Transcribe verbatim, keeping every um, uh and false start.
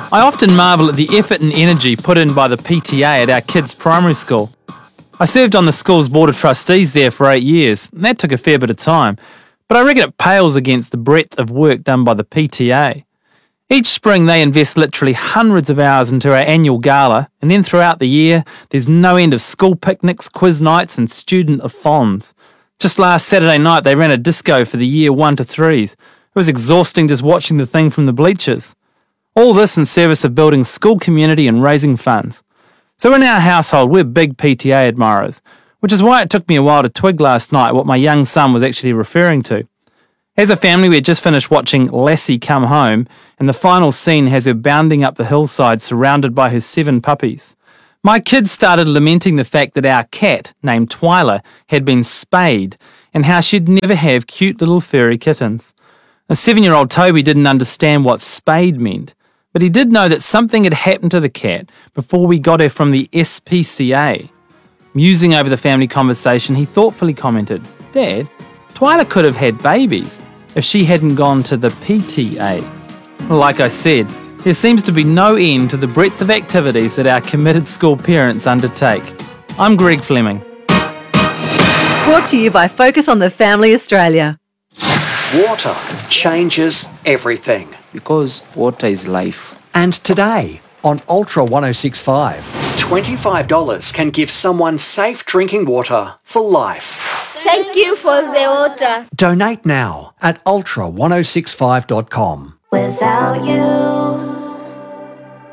I often marvel at the effort and energy put in by the P T A at our kids' primary school. I served on the school's board of trustees there for eight years, and that took a fair bit of time, but I reckon it pales against the breadth of work done by the P T A. Each spring they invest literally hundreds of hours into our annual gala, and then throughout the year there's no end of school picnics, quiz nights and student-a-thons. Just last Saturday night they ran a disco for the year one to threes. It was exhausting just watching the thing from the bleachers. All this in service of building school community and raising funds. So in our household we're big P T A admirers, which is why it took me a while to twig last night what my young son was actually referring to. As a family, we had just finished watching Lassie Come Home, and the final scene has her bounding up the hillside surrounded by her seven puppies. My kids started lamenting the fact that our cat, named Twyla, had been spayed, and how she'd never have cute little furry kittens. A seven-year-old Toby didn't understand what spayed meant, but he did know that something had happened to the cat before we got her from the S P C A. Musing over the family conversation, he thoughtfully commented, "Dad, Twyla could have had babies if she hadn't gone to the P T A." Like I said, there seems to be no end to the breadth of activities that our committed school parents undertake. I'm Greg Fleming. Brought to you by Focus on the Family Australia. Water changes everything. Because water is life. And today on Ultra one oh six point five, twenty-five dollars can give someone safe drinking water for life. Thank you for the water. Donate now at ultra ten sixty-five dot com. Without you